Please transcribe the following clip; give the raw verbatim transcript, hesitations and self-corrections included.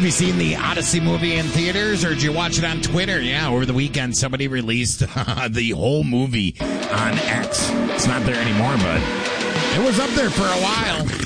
you seen the Odyssey movie in theaters, or did you watch it on Twitter? Yeah, over the weekend, somebody released uh, the whole movie on X. It's not there anymore, but it was up there for a while.